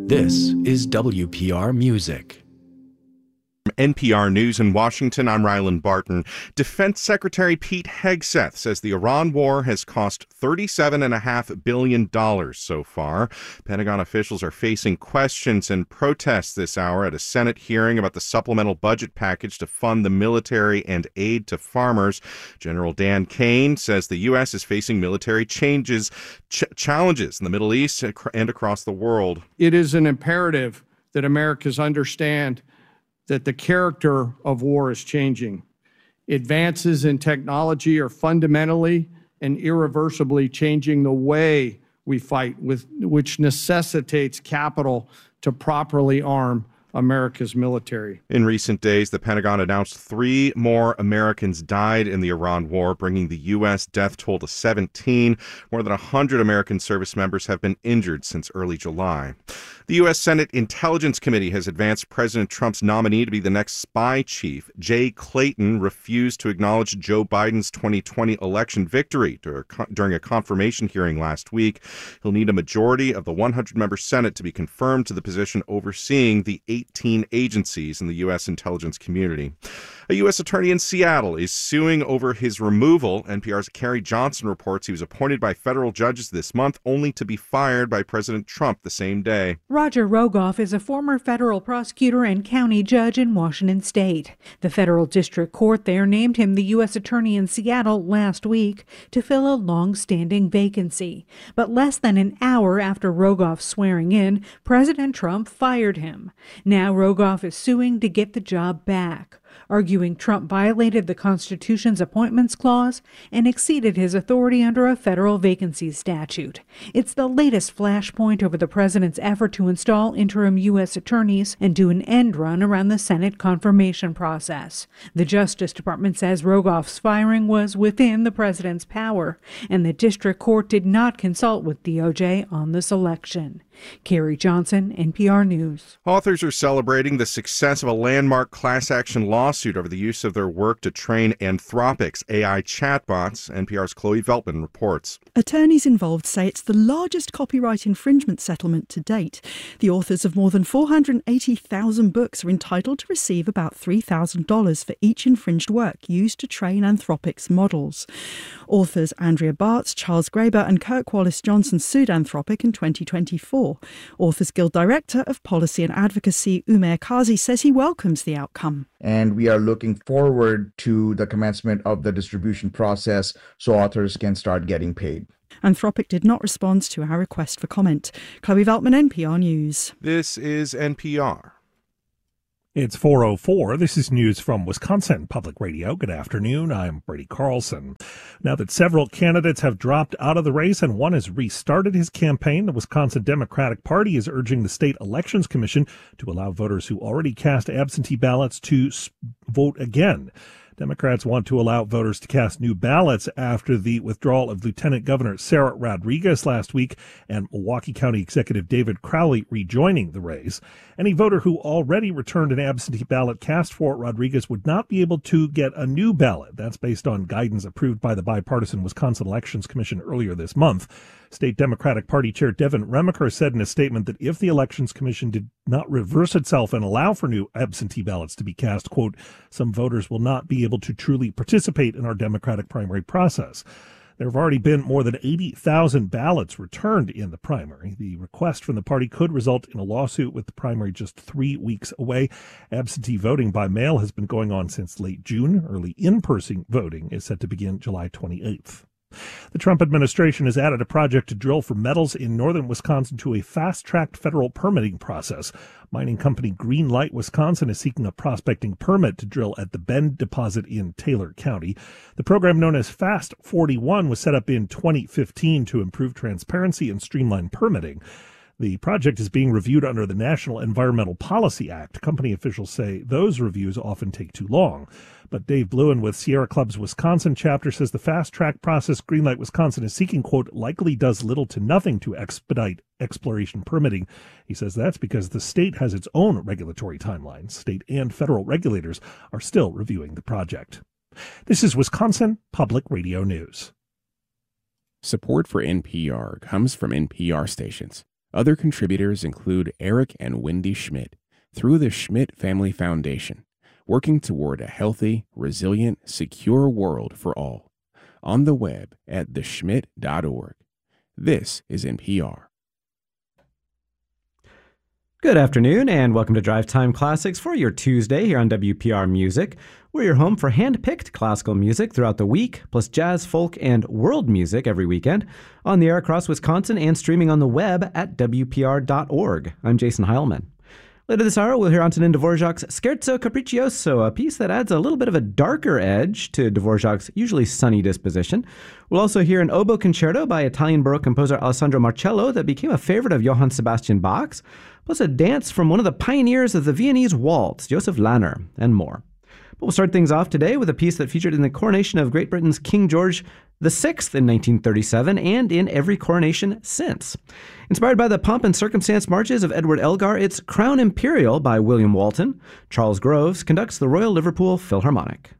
This is WPR Music. NPR News in Washington, I'm Rylan Barton. Defense Secretary Pete Hegseth says the Iran war has cost $37.5 billion so far. Pentagon officials are facing questions and protests this hour at a Senate hearing about the supplemental budget package to fund the military and aid to farmers. General Dan Kane says the U.S. is facing military challenges in the Middle East and across the world. It is an imperative that Americans understand that the character of war is changing. Advances in technology are fundamentally and irreversibly changing the way we fight, which necessitates capital to properly arm America's military. In recent days, the Pentagon announced 3 more Americans died in the Iran war, bringing the U.S. death toll to 17. More than 100 American service members have been injured since early July. The U.S. Senate Intelligence Committee has advanced President Trump's nominee to be the next spy chief. Jay Clayton refused to acknowledge Joe Biden's 2020 election victory during a confirmation hearing last week. He'll need a majority of the 100-member Senate to be confirmed to the position overseeing the 18 agencies in the U.S. intelligence community. A U.S. attorney in Seattle is suing over his removal. NPR's Carrie Johnson reports he was appointed by federal judges this month, only to be fired by President Trump the same day. Roger Rogoff is a former federal prosecutor and county judge in Washington state. The federal district court there named him the U.S. attorney in Seattle last week to fill a long-standing vacancy. But less than an hour after Rogoff's swearing in, President Trump fired him. Now Rogoff is suing to get the job back, arguing Trump violated the Constitution's appointments clause and exceeded his authority under a federal vacancies statute. It's the latest flashpoint over the president's effort to install interim U.S. attorneys and do an end run around the Senate confirmation process. The Justice Department says Rogoff's firing was within the president's power, and the district court did not consult with DOJ on the selection. Carrie Johnson, NPR News. Authors are celebrating the success of a landmark class action lawsuit over the use of their work to train Anthropic's AI chatbots. NPR's Chloe Veltman reports. Attorneys involved say it's the largest copyright infringement settlement to date. The authors of more than 480,000 books are entitled to receive about $3,000 for each infringed work used to train Anthropic's models. Authors Andrea Bartz, Charles Graeber and Kirk Wallace Johnson sued Anthropic in 2024. Authors Guild Director of Policy and Advocacy Umair Kazi says he welcomes the outcome. And we are looking forward to the commencement of the distribution process so authors can start getting paid. Anthropic did not respond to our request for comment. Chloe Veltman, NPR News. This is NPR. It's 4:04. This is news from Wisconsin Public Radio. Good afternoon. I'm Brady Carlson. Now that several candidates have dropped out of the race and one has restarted his campaign, the Wisconsin Democratic Party is urging the State Elections Commission to allow voters who already cast absentee ballots to vote again. Democrats want to allow voters to cast new ballots after the withdrawal of Lieutenant Governor Sarah Rodriguez last week and Milwaukee County Executive David Crowley rejoining the race. Any voter who already returned an absentee ballot cast for Rodriguez would not be able to get a new ballot. That's based on guidance approved by the bipartisan Wisconsin Elections Commission earlier this month. State Democratic Party Chair Devin Remacher said in a statement that if the Elections Commission did not reverse itself and allow for new absentee ballots to be cast, quote, some voters will not be able to truly participate in our Democratic primary process. There have already been more than 80,000 ballots returned in the primary. The request from the party could result in a lawsuit with the primary just 3 weeks away. Absentee voting by mail has been going on since late June. Early in-person voting is set to begin July 28th. The Trump administration has added a project to drill for metals in northern Wisconsin to a fast-tracked federal permitting process. Mining company Greenlight Wisconsin is seeking a prospecting permit to drill at the Bend deposit in Taylor County. The program known as Fast 41 was set up in 2015 to improve transparency and streamline permitting. The project is being reviewed under the National Environmental Policy Act. Company officials say those reviews often take too long. But Dave Bluen with Sierra Club's Wisconsin chapter says the fast-track process Greenlight Wisconsin is seeking, quote, likely does little to nothing to expedite exploration permitting. He says that's because the state has its own regulatory timelines. State and federal regulators are still reviewing the project. This is Wisconsin Public Radio News. Support for NPR comes from NPR stations. Other contributors include Eric and Wendy Schmidt through the Schmidt Family Foundation, working toward a healthy, resilient, secure world for all. On the web at theschmidt.org. This is NPR. Good afternoon, and welcome to Drive Time Classics for your Tuesday here on WPR Music. We're your home for hand-picked classical music throughout the week, plus jazz, folk, and world music every weekend, on the air across Wisconsin and streaming on the web at WPR.org. I'm Jason Heilman. Later this hour, we'll hear Antonin Dvorak's Scherzo Capriccioso, a piece that adds a little bit of a darker edge to Dvorak's usually sunny disposition. We'll also hear an oboe concerto by Italian Baroque composer Alessandro Marcello that became a favorite of Johann Sebastian Bach's, plus a dance from one of the pioneers of the Viennese waltz, Joseph Lanner, and more. But we'll start things off today with a piece that featured in the coronation of Great Britain's King George VI in 1937 and in every coronation since. Inspired by the pomp and circumstance marches of Edward Elgar, it's Crown Imperial by William Walton. Charles Groves conducts the Royal Liverpool Philharmonic.